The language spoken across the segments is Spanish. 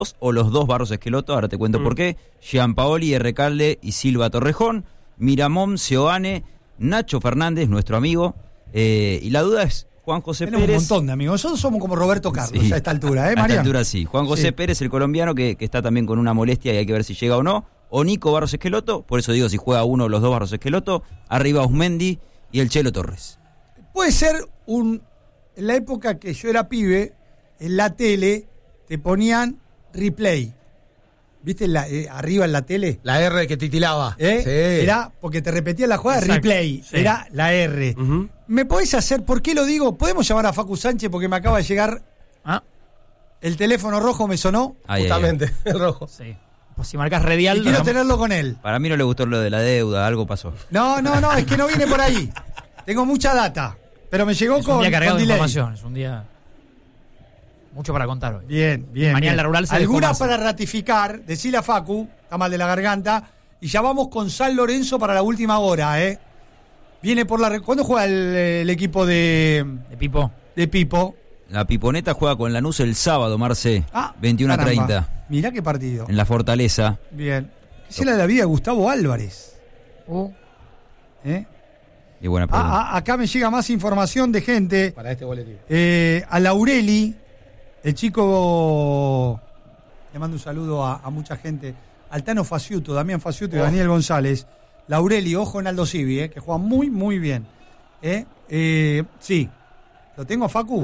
o los dos Barros Esqueloto, ahora te cuento por qué. Gianpaoli, Recalde y Silva Torrejón, Miramón, Seoane, Nacho Fernández, nuestro amigo, y la duda es Juan José Tenemos Pérez. un montón de amigos, nosotros somos como Roberto Carlos, Sí. a esta altura, A Mariano? esta altura sí. Juan José Sí. Pérez, el colombiano, que está también con una molestia y hay que ver si llega o no. O Nico Barros Esqueloto, por eso digo si juega uno o los dos Barros Esqueloto. Arriba Usmendi y el Chelo Torres. Puede ser en la época que yo era pibe, en la tele te ponían replay. ¿Viste arriba en la tele? La R que titilaba. Sí. Era porque te repetían la jugada, Exacto. replay. Sí. Era la R. Ujú. ¿Me podés hacer, por qué lo digo? ¿Podemos llamar a Facu Sánchez porque me acaba de llegar Ah, el teléfono rojo, me sonó? Ay, ay, ay. Justamente, el rojo. sí. Pues si marcas redial... Y quiero no- tenerlo con él. Para mí no le gustó lo de la deuda, algo pasó. No, es que no viene por ahí. Tengo mucha data, pero me llegó Es un con, día cargado con de delay. información, es un día... Mucho para contar hoy. Bien. Mañana bien. en la rural se dejó Algunas más. para ratificar, decirle a Facu, está mal de la garganta, y ya vamos con San Lorenzo para la última hora, ¿eh? Viene por la... ¿Cuándo juega el equipo de Pipo. Pipo? La Piponeta juega con Lanús el sábado, Marce, 21 a caramba. 30, Mirá qué partido. en la Fortaleza. Bien. ¿Qué será de la vida de Gustavo Álvarez? ¿Eh? Y buena pregunta. Acá me llega más información de gente. Para este boletín. A Laureli, el chico, le mando un saludo a mucha gente, Altano Faciuto, Damián Faciuto y Daniel González. Laureli, ojo en Aldo Civi, que juega muy, muy bien. Sí, ¿lo tengo, Facu?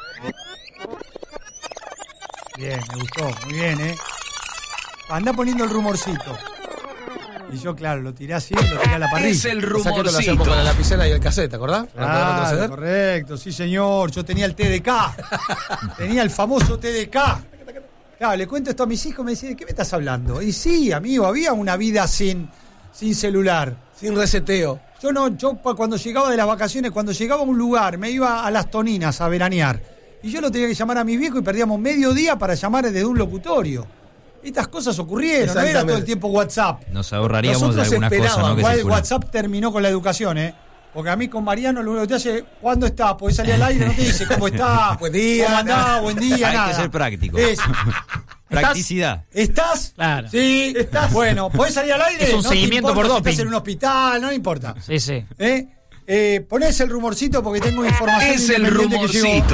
Bien, me gustó, muy bien, Andá poniendo el rumorcito. Y yo, claro, lo tiré así, lo tiré a la parrilla. Es el Esa que lo hacíamos rumorcito. con la lapicera y el cassette, ¿te acordás? ¿Para poder Claro, retroceder? correcto, sí señor, yo tenía el TDK, tenía el famoso TDK. Claro, le cuento esto a mis hijos, me dicen, ¿de qué me estás hablando? Y sí, amigo, había una vida sin celular. Sin reseteo. Yo cuando llegaba de las vacaciones, cuando llegaba a un lugar, me iba a Las Toninas a veranear. Y yo lo tenía que llamar a mi viejo y perdíamos medio día para llamar desde un locutorio. Estas cosas ocurrieron, no era Exactamente. todo el tiempo WhatsApp. Nos ahorraríamos de Nosotros algunas cosas, ¿no? esperábamos. Que Igual circulan. WhatsApp terminó con la educación, Porque a mí con Mariano lo único que te hace, ¿cuándo estás? Podés salir al aire, no te dice cómo está, Buen día, cómo andás, nada. buen día, Hay nada. que ser práctico. Practicidad. ¿Estás? Claro. Sí, estás. Bueno, ¿podés salir al aire? Es un No te seguimiento importa por si doping. estás en un hospital, no importa. Sí, sí. Ponés el rumorcito porque tengo información Es el independiente que llegó. rumorcito.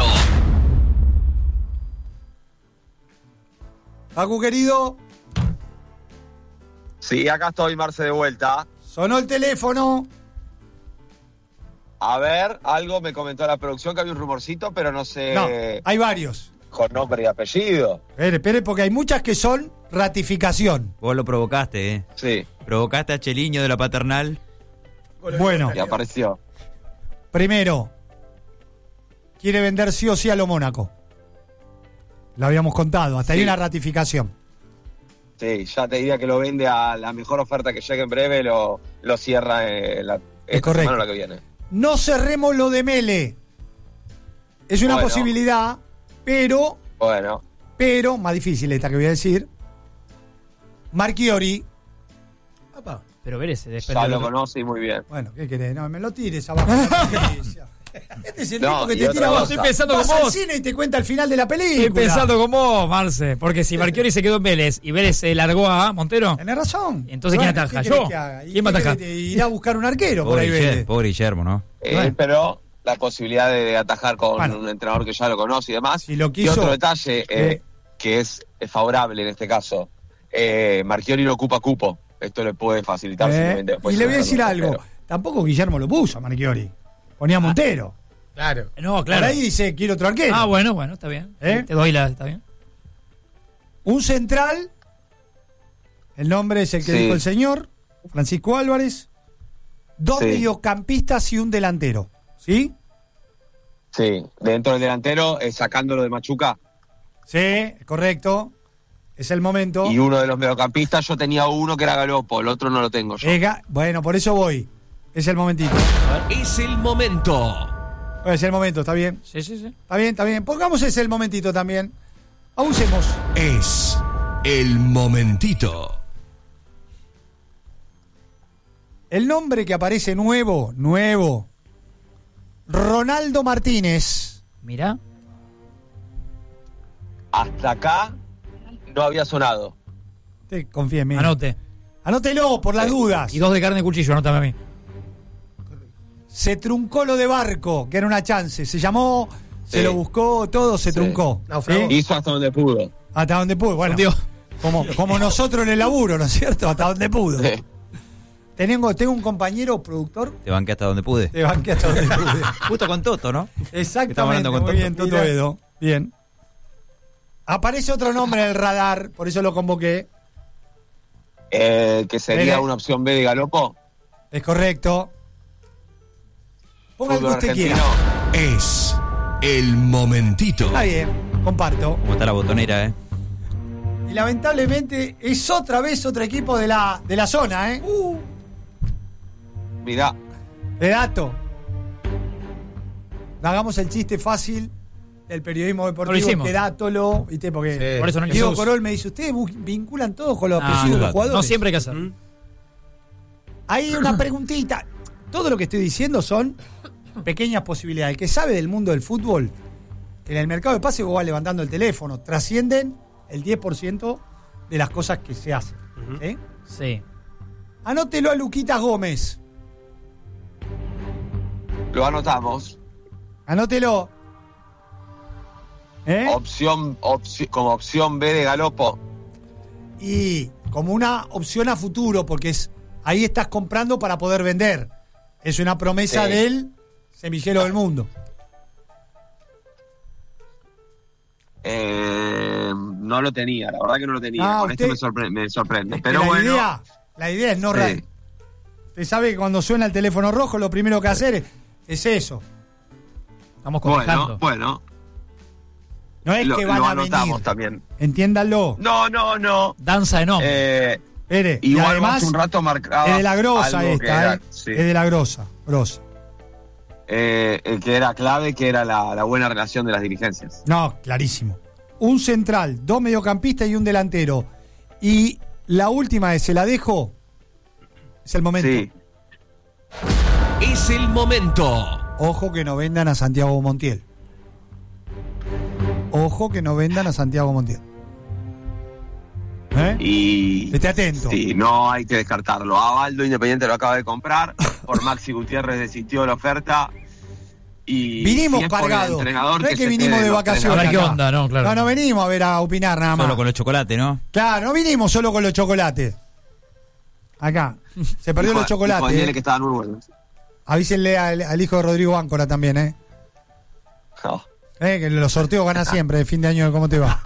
Facu, querido, Sí, acá estoy, Marce, de vuelta. sonó el teléfono. A ver, algo me comentó la producción que había un rumorcito, pero no sé No, hay varios. con nombre y apellido. Espere, porque hay muchas que son ratificación. Vos lo provocaste, Sí, Provocaste a Cheliño de la Paternal. Bueno, y apareció. primero, quiere vender sí o sí a lo Mónaco. Lo habíamos contado, hasta ahí Sí. una ratificación. Sí, ya te diría que lo vende a la mejor oferta que llegue en breve, lo cierra esta correcto. semana o la que viene. No cerremos lo de Mele. Es una Bueno. posibilidad, pero, Bueno, más difícil esta que voy a decir. Marchiori, Apa. Pero Vélez se desprende ya del lo otro. conoce y muy bien. bueno, ¿qué querés? No, me lo tires abajo. Este es el No, tipo que y te otra tira cosa. abajo. Estoy pensando Vas con al vos. cine y te cuenta el final de la película. Estoy pensando con vos, Marce. Porque si Marchiori se quedó en Vélez y Vélez se largó a Montero, Tenés razón. Entonces, ¿quién ataja? ¿qué ¿Yo? querés que haga? ¿Y ¿Quién va a qué atajar? querés? Irá a buscar un arquero por ahí, Vélez. Pobre Guillermo, ¿no? Bueno. Pero la posibilidad de atajar con Bueno. un entrenador que ya lo conoce y demás. Si lo Y quiso, otro detalle que es favorable en este caso, Marchiori no ocupa cupo. Esto le puede facilitar simplemente después y le voy a un decir algo. extranjero. Tampoco Guillermo lo puso a Marchiori. Ponía a Montero. Claro. no, Por claro. ahí dice, quiero otro arquero. Ah, bueno, está bien. ¿Eh? Te doy la. Está bien. Un central. El nombre es el que Sí. dijo el señor. Francisco Álvarez. Dos Sí. mediocampistas y un delantero. ¿Sí? Sí, dentro del delantero, sacándolo de Machuca. Sí, correcto. Es el momento. Y uno de los mediocampistas, yo tenía uno que era Galopo, el otro no lo tengo yo. Bueno, por eso voy. Es el momentito. Es el momento. Es el momento, está bien. Sí. Está bien, está bien. Pongamos ese el momentito también. Abusemos. Es el momentito. El nombre que aparece nuevo. Ronaldo Martínez. Mirá. Hasta acá no había sonado. Te confía en mí. Anote. Anótelo por las dudas. Y 2 de carne de cuchillo, anótame a mí. Se truncó lo de Barco, que era una chance. Se llamó, se lo buscó, todo se truncó. Naufragó. ¿Sí? Hizo hasta donde pudo. Hasta donde pudo. Bueno, Dios. como nosotros en el laburo, ¿no es cierto? Hasta donde pudo. Sí. Tengo un compañero productor. Te banqué hasta donde pude. Te banqué hasta donde pude. Justo con Toto, ¿no? Exactamente. Estamos hablando con Muy Toto. bien, Toto Edo. Bien. Aparece otro nombre en el radar, por eso lo convoqué. Que sería Mire. una opción B de Galopo. Es correcto. Ponga el que Fútbol usted argentino. quiera. Es el momentito. Está bien, comparto. Como está la botonera, ¿eh? Y lamentablemente es otra vez otro equipo de la zona, ¿eh? Mirá, De dato. Hagamos el chiste fácil del periodismo No lo deportivo. hicimos. Que dátolo, ¿viste? Porque Sí. Por eso no Diego Jesús. Corol me dice, ustedes vinculan todo con los No, apellidos de los jugadores. no siempre hay que hacer. Hay una preguntita. Todo lo que estoy diciendo son pequeñas posibilidades. El que sabe del mundo del fútbol, en el mercado de pases vos vas levantando el teléfono. Trascienden el 10% de las cosas que se hacen. ¿Sí? Sí. Anótelo a Luquitas Gómez. lo anotamos. Anótelo. ¿Eh? Como opción B de Galopo. Y como una opción a futuro, porque ahí estás comprando para poder vender. Es una promesa Sí. del semillero del mundo. No lo tenía, la verdad que no lo tenía. Ah, Con usted- esto me sorprende. Es que Pero la bueno, idea es no Sí. reír. Usted sabe que cuando suena el teléfono rojo, lo primero que hacer es eso. Estamos conectando. bueno, No es lo que van a anotamos venir. también. Entiéndanlo. No. Danza de nombre. Espere. Y Igual además, hace un rato marcaba es de la grosa algo que esta, era, ¿eh? sí. Es de la grosa. Que era clave, que era la buena relación de las dirigencias. No, clarísimo. Un central, 2 mediocampistas y un delantero. Y la última es, ¿se la dejo? Es el momento. Sí. Es el momento. Ojo que no vendan a Santiago Montiel. Ojo que no vendan a Santiago Montiel. ¿Eh? Y Esté atento. sí, no hay que descartarlo. Avaldo Independiente lo acaba de comprar. Por Maxi Gutiérrez desistió de la oferta. Y Vinimos si es por el cargados. entrenador No es que se vinimos quede de los vacaciones. A ver qué acá. onda, ¿no? Claro. No venimos a ver a opinar nada más. Solo con los chocolates, ¿no? Claro, no vinimos solo con los chocolates. Acá. Se perdió los chocolates. Dile que estaban muy buenos. Avísenle al hijo de Rodrigo Áncora también, ¿eh? No. Que los sorteos gana siempre de fin de año. ¿Cómo te va?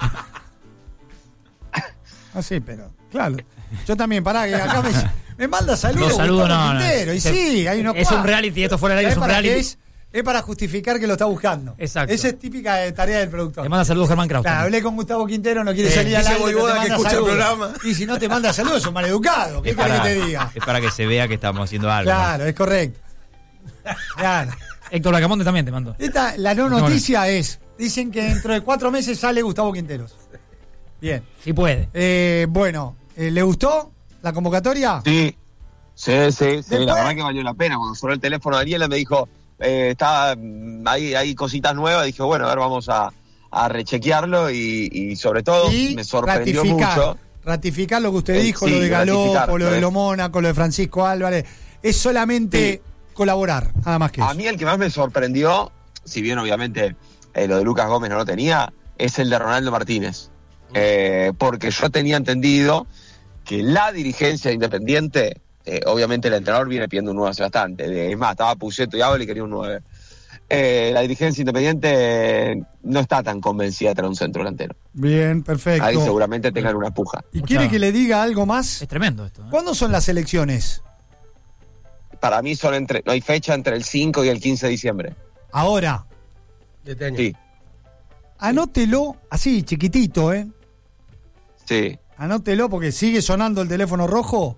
Ah, sí, pero claro. Yo también, pará, que acá me manda saludos. Los saludos, Gustavo no. Quintero, y sí, hay unos Es un cuantos. reality, esto fuera del aire es un para reality. es para justificar que lo está buscando. Exacto. Esa es típica tarea del productor. Te manda saludos Germán Kraus. Claro, hablé con Gustavo Quintero, no quiere salir al dice aire, pero Voivoda te que manda escucha el saludos. programa. Y si no te manda saludos, son maleducados. ¿Qué querés que te diga? Es para que se vea que estamos haciendo algo. Claro, es correcto. Claro. Héctor Lacamonte también te mando. La no noticia es, dicen que dentro de 4 meses sale Gustavo Quinteros. Bien. Si puede. Bueno, ¿le gustó la convocatoria? Sí. Después- La verdad que valió la pena. Cuando sonó el teléfono de Ariela me dijo, hay cositas nuevas. Dije, bueno, a ver, vamos a rechequearlo y sobre todo Y me sorprendió mucho. ratificar lo que usted dijo, Sí, lo de ratificar, Galopo, lo de ¿ves? Lo Mónaco, lo de Francisco Álvarez. Es solamente colaborar, nada más que A eso. mí el que más me sorprendió, si bien obviamente lo de Lucas Gómez no lo tenía, es el de Ronaldo Martínez. Porque yo tenía entendido que la dirigencia de Independiente, obviamente el entrenador viene pidiendo un 9 hace bastante. Es más, estaba Puceto y Ábel y quería un 9. La dirigencia Independiente no está tan convencida de tener un centro delantero. Bien, perfecto. Ahí seguramente tengan una puja. ¿Y quiere que le diga algo más? Es tremendo esto. ¿eh? ¿Cuándo son las elecciones? Para mí no hay fecha entre el 5 y el 15 de diciembre. Ahora. De este año. Sí, Anótelo, así, chiquitito, ¿eh? sí. Anótelo porque sigue sonando el teléfono rojo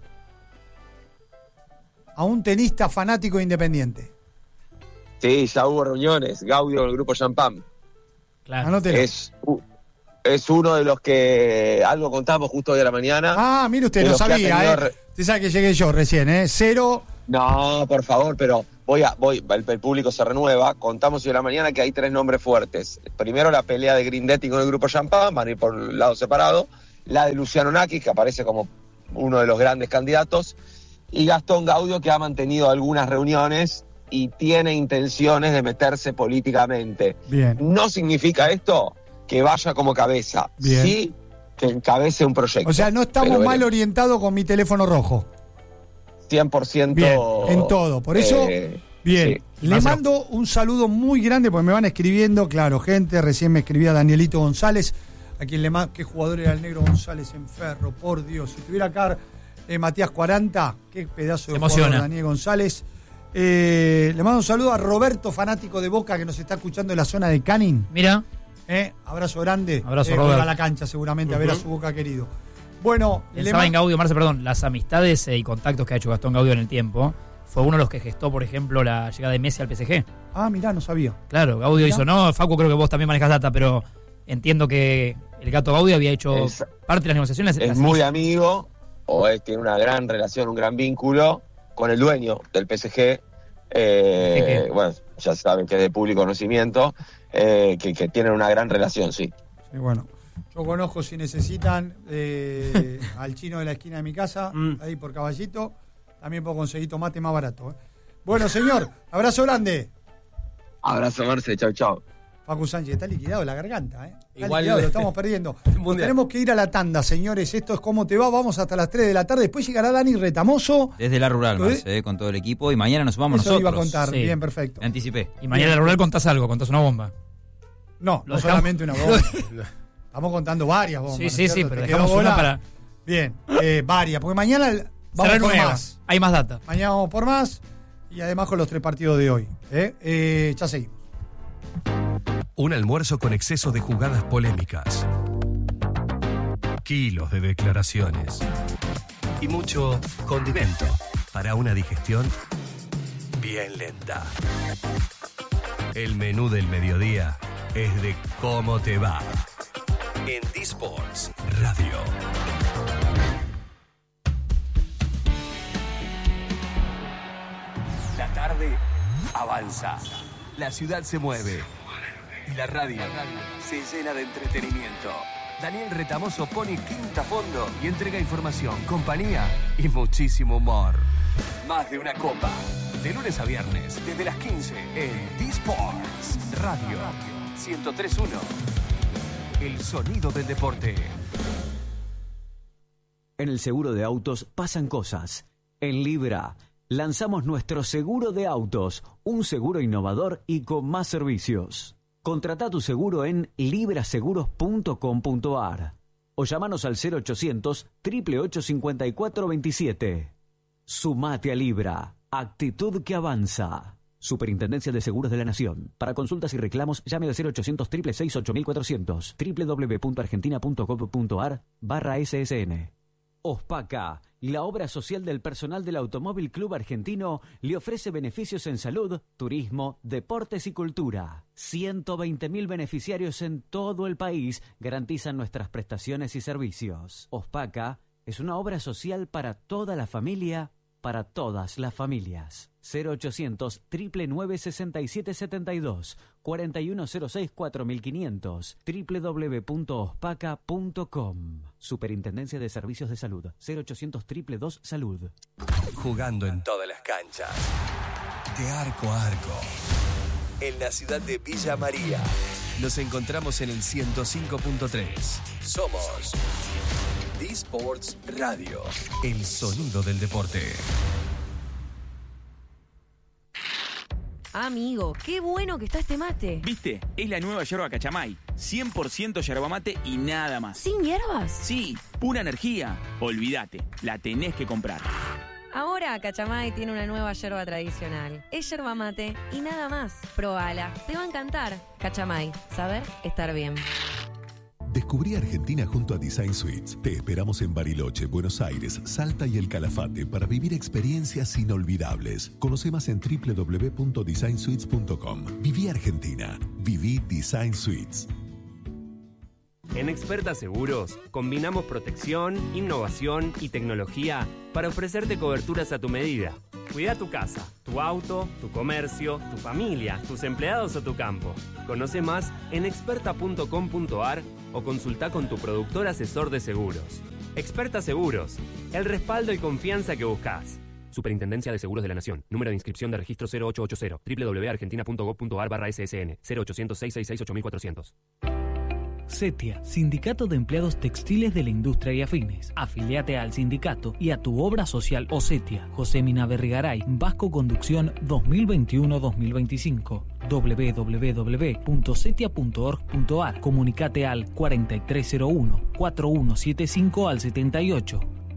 a un tenista fanático independiente. Sí, ya hubo reuniones. Gaudio del grupo Champán. Claro. Anótelo. Es uno de los que algo contamos justo hoy a la mañana. Ah, mire usted, de lo los que ha sabía, tenido ¿eh? Usted sabe que llegué yo recién, ¿eh? 0. No, por favor, pero el público se renueva. Contamos hoy a la mañana que hay 3 nombres fuertes. Primero la pelea de Grindetti con el grupo Champán, van a ir por un lado separado. la de Luciano Nakis, que aparece como uno de los grandes candidatos, y Gastón Gaudio, que ha mantenido algunas reuniones y tiene intenciones de meterse políticamente. Bien. No significa esto que vaya como cabeza, Bien. sí que encabece un proyecto. O sea, no estamos Pero mal veremos. orientados con mi teléfono rojo. 100% Bien, en todo. Por eso, bien. sí. Le mando un saludo muy grande porque me van escribiendo, claro, gente. Recién me escribía Danielito González, a quien le mando, qué jugador era el Negro González en Ferro, por Dios. Si tuviera acá Matías 40, qué pedazo de jugador Daniel González. Le mando un saludo a Roberto, fanático de Boca, que nos está escuchando en la zona de Canning. Mira. Abrazo grande. Abrazo, Robert. Robert. A la cancha seguramente a ver a su Boca querido. Bueno, Pensaba en Gaudio, Marce, perdón, las amistades y contactos que ha hecho Gastón Gaudio en el tiempo, fue uno de los que gestó, por ejemplo, la llegada de Messi al PSG. Ah, mirá, no sabía. Claro, Gaudio Mirá. hizo, no, Facu, creo que vos también manejas data, pero entiendo que el gato Gaudio había hecho parte de las negociaciones. Es muy amigo, tiene una gran relación, un gran vínculo con el dueño del PSG. Bueno, ya saben que es de público conocimiento, que tienen una gran relación, sí. Sí, bueno. Yo conozco, si necesitan, al chino de la esquina de mi casa, ahí por Caballito. También puedo conseguir tomate más barato. Bueno, señor, abrazo grande. Abrazo, Marce, chau, chau. Facu Sánchez, está liquidado la garganta, Está Igual liquidado, lo estamos perdiendo. Tenemos que ir a la tanda, señores. Esto es Cómo Te Va. Vamos hasta las 3 de la tarde. Después llegará Dani Retamoso. Desde la rural, Marce, con todo el equipo. Y mañana nos vamos Eso nosotros. iba a contar. Sí. Bien, perfecto. Me anticipé. Y mañana en la rural contás algo, contás una bomba. No Lo dejamos. solamente una bomba. Estamos contando varias bombas. Sí, ¿no sí, es sí, cierto? pero ¿Te dejamos quedó una bola? para... Bien, varias. Porque mañana Se vamos por renueva. más. Hay más data. Mañana vamos por más. Y además con los 3 partidos de hoy. Ya seguimos. Un almuerzo con exceso de jugadas polémicas. Kilos de declaraciones. Y mucho condimento para una digestión bien lenta. El menú del mediodía es de Cómo Te Va. En D-Sports Radio. La tarde avanza. La ciudad se mueve. Y la radio se llena de entretenimiento. Daniel Retamoso pone quinta a fondo y entrega información, compañía y muchísimo humor. Más de una copa. De lunes a viernes, desde las 15 en D-Sports Radio 103.1. El sonido del deporte. En el seguro de autos pasan cosas. En Libra lanzamos nuestro seguro de autos, un seguro innovador y con más servicios. Contrata tu seguro en libraseguros.com.ar o llamanos al 0800 888 5427. Sumate a Libra, actitud que avanza. Superintendencia de Seguros de la Nación. Para consultas y reclamos, llame al 0800 666 8400 www.argentina.gov.ar/SSN. Ospaca, la obra social del personal del Automóvil Club Argentino, le ofrece beneficios en salud, turismo, deportes y cultura. 120.000 beneficiarios en todo el país garantizan nuestras prestaciones y servicios. Ospaca es una obra social para toda la familia, para todas las familias. 0800 999 6772 4106 4500 www.ospaca.com. Superintendencia de Servicios de Salud. 0800 222 Salud. Jugando en todas las canchas. De arco a arco. En la ciudad de Villa María. Nos encontramos en el 105.3. Somos D-Sports Radio. El sonido del deporte. Amigo, qué bueno que está este mate. ¿Viste? Es la nueva yerba Cachamay. 100% yerba mate y nada más. ¿Sin hierbas? Sí, pura energía. Olvídate, la tenés que comprar. Ahora Cachamay tiene una nueva yerba tradicional. Es yerba mate y nada más. Probala, te va a encantar. Cachamay, saber estar bien. Descubrí Argentina junto a Design Suites. Te esperamos en Bariloche, Buenos Aires, Salta y El Calafate para vivir experiencias inolvidables. Conoce más en www.designsuites.com. Viví Argentina. Viví Design Suites. En Experta Seguros combinamos protección, innovación y tecnología para ofrecerte coberturas a tu medida. Cuida tu casa, tu auto, tu comercio, tu familia, tus empleados o tu campo. Conoce más en experta.com.ar o consulta con tu productor asesor de seguros. Experta Seguros, el respaldo y confianza que buscas. Superintendencia de Seguros de la Nación. Número de inscripción de registro 0880. www.argentina.gov.ar/ssn. 0800-666-8400. CETIA, Sindicato de Empleados Textiles de la Industria y Afines. Afiliate al sindicato y a tu obra social o CETIA. José Mina Berrigaray, Vasco Conducción 2021-2025. www.cetia.org.ar. Comunicate al 4301-4175 al 78.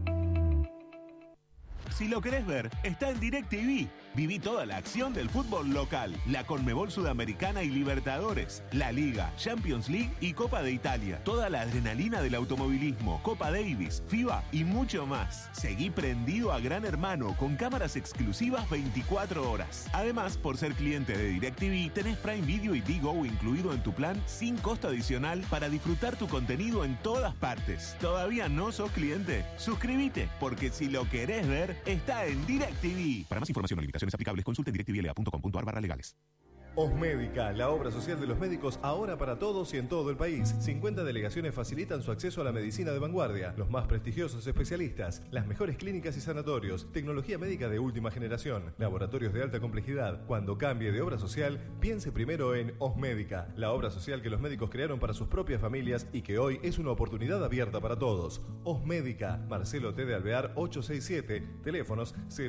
Si lo querés ver, está en DirecTV. Viví toda la acción del fútbol local, la Conmebol Sudamericana y Libertadores, la Liga, Champions League y Copa de Italia. Toda la adrenalina del automovilismo, Copa Davis, FIBA y mucho más. Seguí prendido a Gran Hermano con cámaras exclusivas 24 horas. Además, por ser cliente de DirecTV, tenés Prime Video y Digo incluido en tu plan sin costo adicional para disfrutar tu contenido en todas partes. ¿Todavía no sos cliente? Suscríbete, porque si lo querés ver, está en DirecTV. Para más información o limitaciones aplicables, consulte en directvla.com.ar/legales. Osmédica, la obra social de los médicos ahora para todos y en todo el país. 50 delegaciones facilitan su acceso a la medicina de vanguardia, los más prestigiosos especialistas, las mejores clínicas y sanatorios, tecnología médica de última generación, laboratorios de alta complejidad. Cuando cambie de obra social, piense primero en Osmédica, la obra social que los médicos crearon para sus propias familias y que hoy es una oportunidad abierta para todos. Osmédica, Marcelo T. de Alvear 867, teléfonos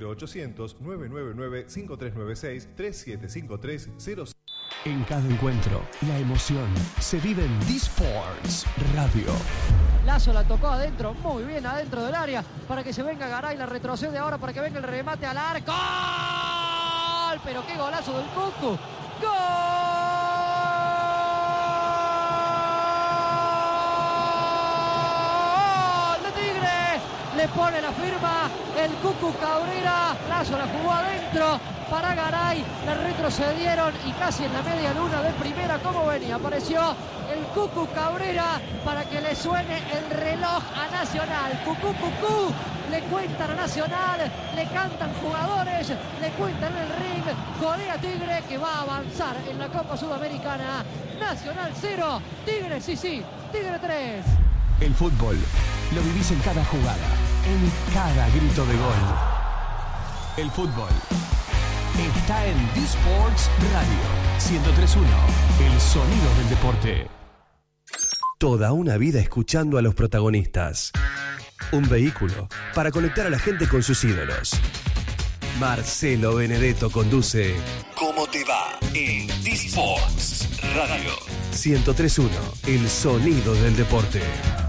0800-999-5396, 3753-0. En cada encuentro, la emoción se vive en D-Sports Radio. Lazo la tocó adentro, muy bien adentro del área, para que se venga Garay, la retrocede ahora para que venga el remate al arco. ¡Gol! Pero qué golazo del Cucu. ¡Gol de Tigre! Le pone la firma el Cucu Cabrera. Lazo la jugó adentro para Garay, le retrocedieron y casi en la media luna de primera, como venía, apareció el Cucu Cabrera para que le suene el reloj a Nacional. Cucú, cucú, le cuentan a Nacional, le cantan jugadores, le cuentan en el ring. Golea Tigre, que va a avanzar en la Copa Sudamericana. Nacional 0, Tigre sí, Tigre 3. El fútbol lo vivís en cada jugada, en cada grito de gol. El fútbol está en D-Sports Radio 103.1, el sonido del deporte. Toda una vida escuchando a los protagonistas. Un vehículo para conectar a la gente con sus ídolos. Marcelo Benedetto conduce ¿Cómo te va? En D-Sports Radio 103.1, el sonido del deporte.